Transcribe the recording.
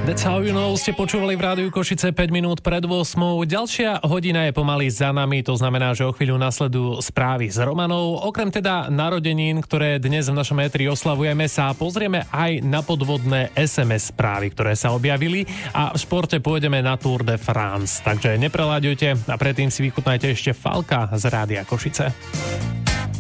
That's how you know, ste počúvali v rádiu Košice 5 minút pred 8. Ďalšia hodina je pomaly za nami, to znamená, že o chvíľu nasledujú správy s Romanou. Okrem teda narodenín, ktoré dnes v našom éteri oslavujeme, sa pozrieme aj na podvodné SMS správy, ktoré sa objavili a v športe pôjdeme na Tour de France. Takže nepreláďujte a predtým si vychutnajte ešte Falka z Rádia Košice.